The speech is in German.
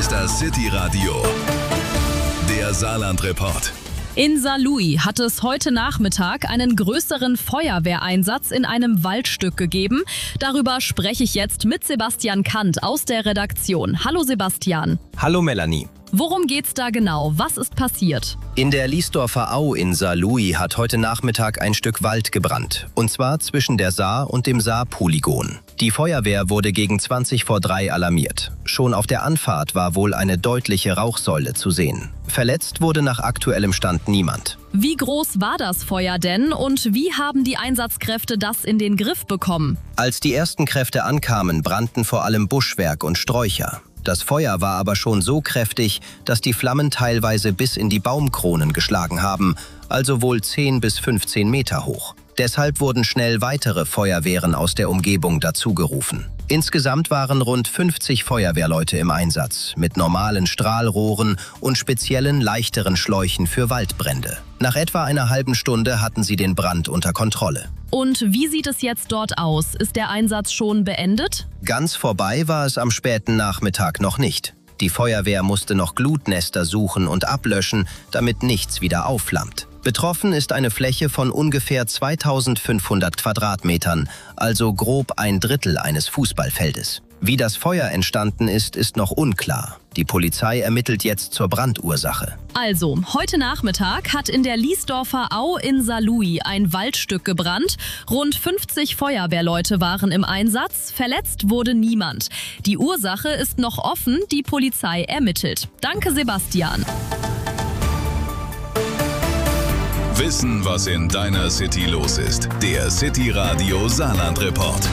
ist das City-Radio, der Saarland-Report. In Saarlouis hat es heute Nachmittag einen größeren Feuerwehreinsatz in einem Waldstück gegeben. Darüber spreche ich jetzt mit Sebastian Kant aus der Redaktion. Hallo Sebastian. Hallo Melanie. Worum geht's da genau? Was ist passiert? In der Liesdorfer Au in Saarlouis hat heute Nachmittag ein Stück Wald gebrannt. Und zwar zwischen der Saar und dem Saar-Polygon. Die Feuerwehr wurde gegen 20 vor 3 alarmiert. Schon auf der Anfahrt war wohl eine deutliche Rauchsäule zu sehen. Verletzt wurde nach aktuellem Stand niemand. Wie groß war das Feuer denn und wie haben die Einsatzkräfte das in den Griff bekommen? Als die ersten Kräfte ankamen, brannten vor allem Buschwerk und Sträucher. Das Feuer war aber schon so kräftig, dass die Flammen teilweise bis in die Baumkronen geschlagen haben, also wohl 10 bis 15 Meter hoch. Deshalb wurden schnell weitere Feuerwehren aus der Umgebung dazugerufen. Insgesamt waren rund 50 Feuerwehrleute im Einsatz, mit normalen Strahlrohren und speziellen, leichteren Schläuchen für Waldbrände. Nach etwa einer halben Stunde hatten sie den Brand unter Kontrolle. Und wie sieht es jetzt dort aus? Ist der Einsatz schon beendet? Ganz vorbei war es am späten Nachmittag noch nicht. Die Feuerwehr musste noch Glutnester suchen und ablöschen, damit nichts wieder aufflammt. Betroffen ist eine Fläche von ungefähr 2500 Quadratmetern, also grob 1/3 eines Fußballfeldes. Wie das Feuer entstanden ist, ist noch unklar. Die Polizei ermittelt jetzt zur Brandursache. Also, heute Nachmittag hat in der Liesdorfer Au in Saarlouis ein Waldstück gebrannt. Rund 50 Feuerwehrleute waren im Einsatz. Verletzt wurde niemand. Die Ursache ist noch offen, die Polizei ermittelt. Danke, Sebastian. Wissen, was in deiner City los ist. Der City-Radio Saarland-Report.